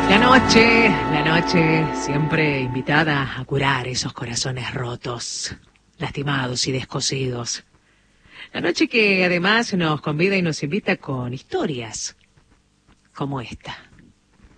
La noche siempre invitada a curar esos corazones rotos, lastimados y descosidos. La noche que además nos convida y nos invita con historias como esta.